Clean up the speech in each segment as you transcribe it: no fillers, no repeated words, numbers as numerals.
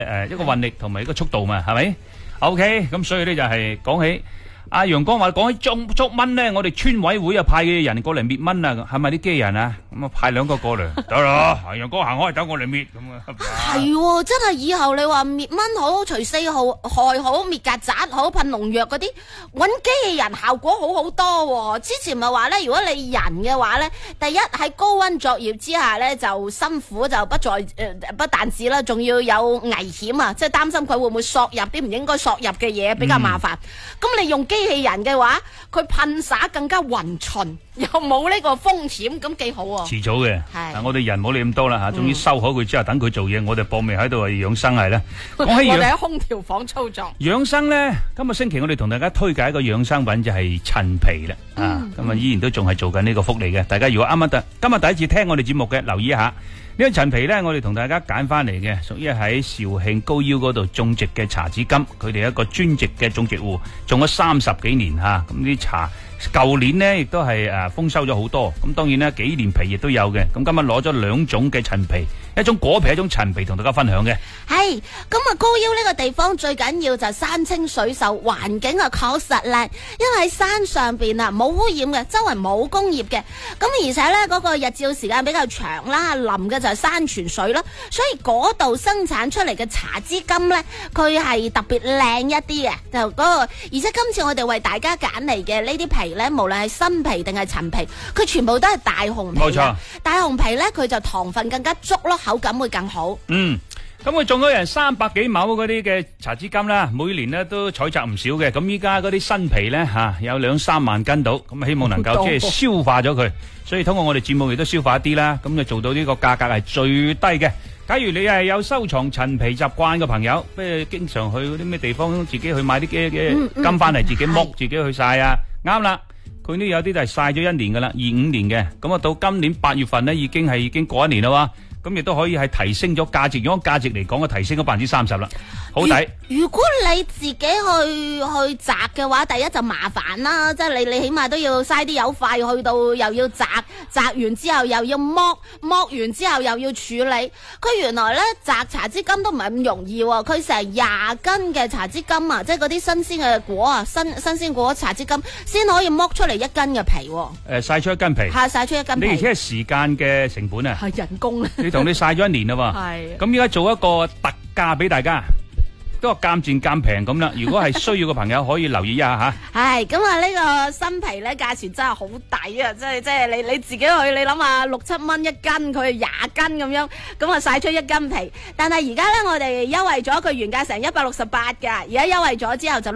一個運力同埋一個速度嘛，係咪 ？OK， 咁所以咧就係講起阿陽光話講起捉蚊咧，我哋村委會啊派嘅人過嚟滅蚊啊，係咪啲機人啊？咁啊派2個過嚟得啦，陽光行開，等我嚟滅咁啊。 係，真係以後你話滅蚊好，除4害好，滅曱甴好，噴農藥嗰啲，搵機器人效果好好多。之前咪話咧，如果你人嘅話咧，第一喺高溫作業之下咧就辛苦就不但止啦，仲要有危險啊，即係擔心佢會唔會索入啲唔應該索入嘅嘢，比較麻煩。咁你用機器人嘅話，佢噴灑更加勻循，又冇呢個風險，咁幾好啊！ 遲早嘅，我哋人冇你咁多啦吓，終於收好佢之後，等佢做嘢，我哋搏命喺度養生係啦。講起我哋喺空調房操作養生咧，今個星期我哋同大家推介一個養生品就係陳皮啦，咁啊依然都仲係做緊呢個福利嘅。大家如果啱今日第一次聽我哋節目嘅，留意一下呢個陳皮咧，我哋同大家揀翻嚟嘅，屬於喺肇慶高腰嗰度種植嘅茶籽柑，佢哋一個專職嘅種植戶，種咗30幾年吓，咁啲茶。舊年呢亦都係豐收咗好多，咁當然呢幾年皮亦都有嘅。咁今日攞咗2種嘅陳皮，一種果皮，一種陳皮，同大家分享嘅。 係咁啊！高腰呢個地方最緊要就係山清水秀，環境啊確實靚，因為喺山上邊啊冇污染嘅，周圍冇工業嘅，咁而且呢嗰個日照時間比較長啦，淋嘅就係山泉水啦，所以嗰度生產出嚟嘅茶籽柑呢，佢係特別靚一啲嘅，就嗰個。而且今次我哋為大家揀嚟嘅呢啲皮咧，無論係新皮定係陳皮，佢全部都係大紅皮。冇錯，大紅皮咧，佢就糖分更加足咯，口感會更好。 咁佢種咗人300幾畝嗰啲嘅茶籽柑啦，每年咧都採集唔少嘅。咁依家嗰啲新皮咧有2-3萬斤到，咁希望能夠即係消化咗佢。所以通過我哋節目亦都消化一啲啦，咁就做到呢個價格係最低嘅。假如你係有收藏陳皮習慣嘅朋友，不如經常去嗰啲咩地方自己去買啲嘅柑翻嚟，自己剝，自己去曬啊，啱啦。佢呢有啲就係曬咗1年噶啦，25年嘅，咁啊到今年8月份呢已經過1年啦喎。咁亦都可以係提升咗價值，用價值嚟講，提升咗30%啦，好抵。 如果你自己去摘嘅話，第一就麻煩啦，即係你起碼都要嘥啲油費去到，又要摘完之後又要剝完之後又要處理。佢原來咧摘茶籽柑都唔係咁容易喎，佢成20斤嘅茶籽柑啊，即係嗰啲新鮮嘅果啊，新鮮果茶籽柑先可以剝出嚟1斤嘅皮。 曬出1斤皮， 曬出1斤皮。 你而且係時間嘅成本啊， 係人工同你曬咗1年啦喎，係咁依家做一個特價俾大家，都係漸漸減平咁啦。如果係需要嘅朋友可以留意一下吓。 係咁啊，呢個新皮咧價錢真係好抵啊！即係你自己去，你諗下6-7蚊1斤，佢係20斤咁樣，咁啊曬出1斤皮。但係而家咧我哋優惠咗，佢原價成168㗎，而家優惠咗之後就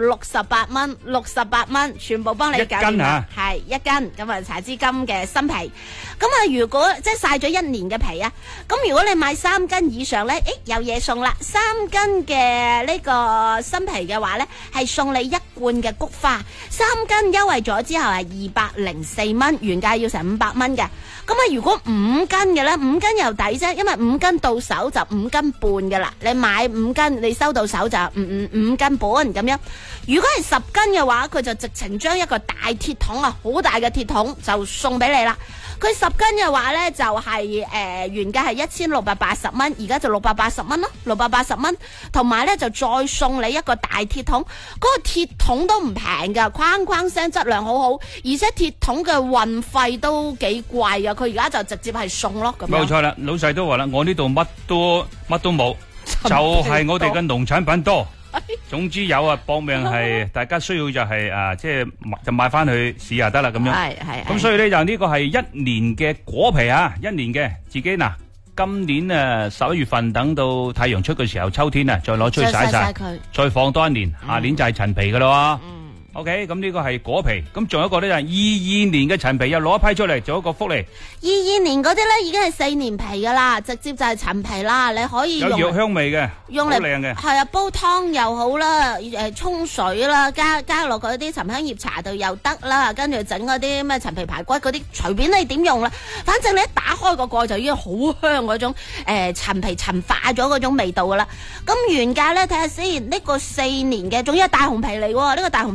68蚊，全部幫你搞掂。1斤啊，係1斤咁啊茶籽柑嘅新皮。咁啊，如果即係曬咗1年嘅皮啊，咁如果你買3斤以上咧，有嘢送啦！3斤嘅呢個新皮嘅話咧，係送你1罐嘅菊花。3斤優惠咗之後係204蚊，原價要成500蚊嘅。咁啊，如果5斤嘅咧，5斤又抵啫，因為5斤到手就5斤半嘅啦。你買5斤，你收到手就5斤半咁樣。如果係10斤嘅話，佢就直情將一個大鐵桶啊，好大嘅鐵桶就送俾你啦。佢10斤嘅話咧就係原價係1680蚊，而家就680蚊咯，680蚊。同埋咧就再送你一個大鐵桶，嗰個鐵桶都唔平噶，框框聲質量好好，而且鐵桶嘅運費都幾貴啊！佢而家就直接係送咯，咁樣。冇錯啦，老細都話啦，我呢度乜都冇，就係我哋嘅農產品多。總之有啊，搏命係大家需要就係即係就買翻去試下得啦咁樣。係。咁所以咧就呢個係1年嘅果皮啊，1年嘅自己嗱，今年11月份等到太陽出嘅時候，秋天啊再攞出去曬佢，再放多1年，下年就係陳皮噶啦。OK， 咁呢個係果皮，咁仲有一個咧就係22年嘅陳皮，又攞一批出嚟做一個福利。 22年嗰啲咧已經係4年皮噶啦，直接就係陳皮啦，你可以用有藥香味嘅， 用嚟好靚嘅， 係啊，煲湯又好啦，沖水啦，加落嗰啲沉香葉茶度又得啦，跟住整嗰啲咩陳皮排骨嗰啲，隨便你點用啦，反正你一打開個蓋就已經好香嗰種陳皮陳化咗嗰種味道噶啦。咁原價咧睇下先，呢個4年嘅，仲要係大紅皮嚟喎，呢個大紅皮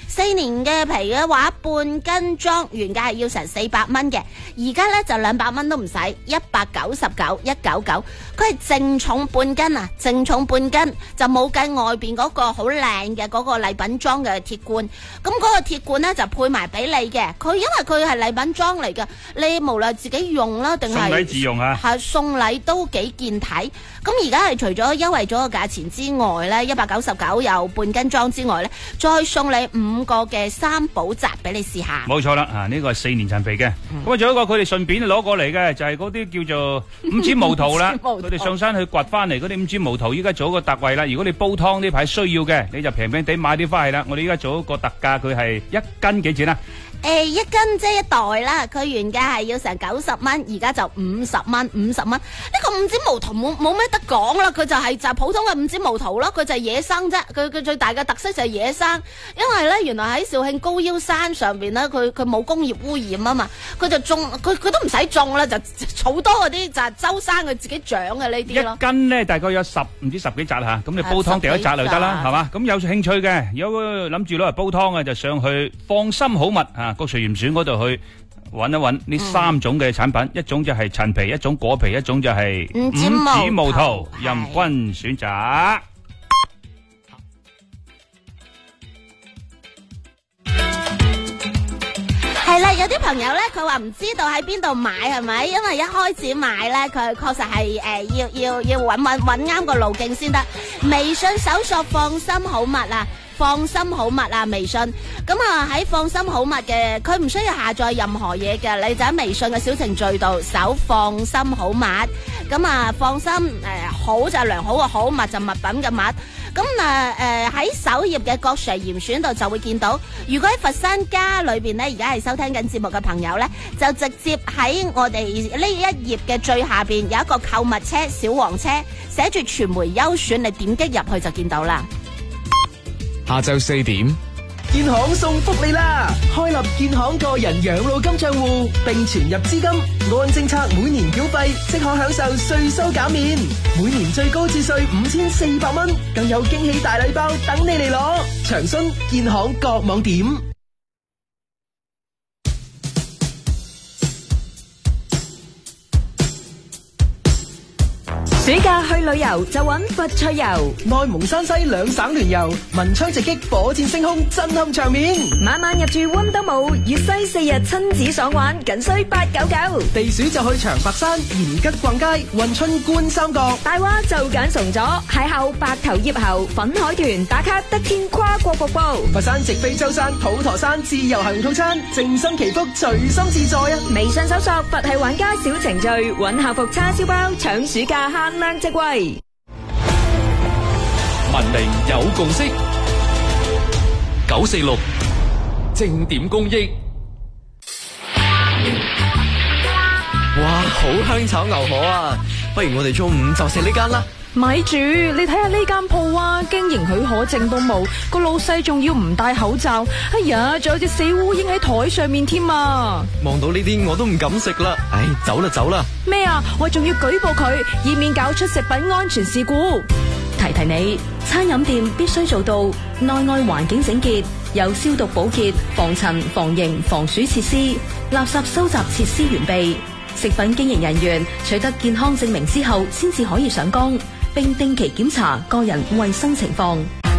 4年嘅皮嘅話，半斤裝原價係要成400蚊嘅，而家呢就200蚊都唔使，199,199，佢係淨重半斤啊，淨重半斤就冇計外邊嗰個好靚嘅嗰個禮品裝嘅鐵罐，咁嗰個鐵罐呢就配埋俾你嘅，佢因為佢係禮品裝嚟嘅，你無論自己用啦定係送禮自用啊， 係送禮都幾見體。咁而家係除咗優惠咗個價錢之外呢，199有半斤裝之外呢，再送你5個嘅3寶紮俾你試下。 冇錯啦，呢個係4年陳皮嘅。咁啊，仲有一個佢哋順便攞過嚟嘅，就係嗰啲叫做五指毛桃啦。佢哋上山去掘翻嚟嗰啲五指毛桃，依家做一個特惠啦。如果你煲湯呢排需要嘅，你就平平地買啲翻嚟啦。我哋依家做一個特價，佢係1斤幾錢啊 ？1斤即係1袋啦，佢原價係要成90蚊，而家就50蚊，50蚊。呢個五指毛桃冇咩得講啦，佢就係普通嘅五指毛桃咯，佢就係野生啫。佢最大嘅特色就係野生，因為咧原來喺肇慶高腰山上邊咧，佢冇工業污染啊嘛，佢就種佢都唔使種啦，就好多嗰啲就係周山佢自己長嘅呢啲咯。 1斤咧大概有唔知10幾紮吓，咁你煲湯掉一紮就得啦，係嘛？咁有興趣嘅，如果諗住攞嚟煲湯嘅，就上去放心好物啊！個隨鹽選嗰度去揾一揾呢3種嘅產品，一種就係陳皮，一種果皮，一種就係五指毛桃，任君選擇。 係啦，有啲朋友咧，佢話唔知道喺邊度買係咪？因為一開始買咧，佢確實係要揾啱個路徑先得。微信搜索放心好物啊！放心好物啊，微信咁啊，喺放心好物嘅，佢唔需要下載任何嘢嘅，你就喺微信嘅小程序度搜放心好物，咁啊放心好就係良好嘅好，物就物品嘅物，咁喺首頁嘅各隨嚴選度就會見到。如果喺佛山家裏邊呢，而家係收聽緊節目嘅朋友呢，就直接喺我哋呢一頁嘅最下邊有一個購物車小黃車，寫住傳媒優選，你點擊入去就見到啦。 下晝4點， 建行送福利啦！開立建行個人養老金賬戶，並存入資金，按政策每年繳費，即可享受稅收減免，每年最高至稅5400蚊，更有驚喜大禮包等你嚟攞。詳詢建行各網點。 暑假去旅遊就揾佛趣遊， 內蒙山西兩省聯遊，文昌直擊，火箭升空，震撼場面。 晚晚入住溫德姆，粵西4日親子爽玩，僅需899。 避暑就去長白山、延吉逛街、運春觀三角。 大娃就揀崇左，邂逅白頭葉猴，粉海豚打卡得天跨國瀑布。 佛山直飛舟山、普陀山自由行套餐，靜心祈福，隨心自在啊！ 微信搜索佛系玩家小程序，揾校服叉燒包，搶暑假慳靚職位。 文明有共識，946正點公益。 哇，好香炒牛河啊！不如我哋中午就食呢間啦。 咪住，你睇下呢間鋪啊，經營許可證都冇，個老細仲要唔戴口罩，哎呀，仲有隻死烏蠅喺台上面添啊！ 望到呢啲我都唔敢食啦，唉，走啦走啦！ 咩啊？我仲要舉報佢，以免搞出食品安全事故。 提提你，餐飲店必須做到內外環境整潔，有消毒保潔、防塵、防蠅、防鼠設施，垃圾收集設施完備。食品經營人員取得健康證明之後，先至可以上崗，並定期檢查個人衛生情況。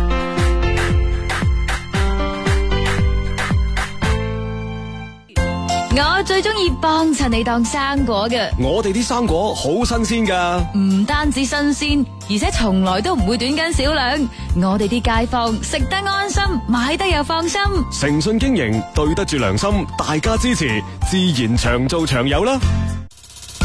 我最中意幫襯你當生果嘅， 我哋啲生果好新鮮噶， 唔單止新鮮，而且從來都唔會短斤少兩。我哋啲街坊食得安心，買得又放心。 誠信經營，對得住良心，大家支持，自然長做長有啦。